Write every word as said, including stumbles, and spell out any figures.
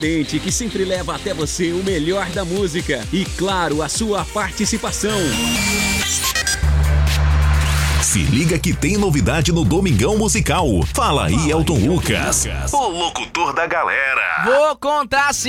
Tente, que sempre leva até você o melhor da música e, claro, a sua participação. Se liga que tem novidade no Domingão Musical. Fala aí, Elton Lucas, o locutor da galera. Vou contar sim.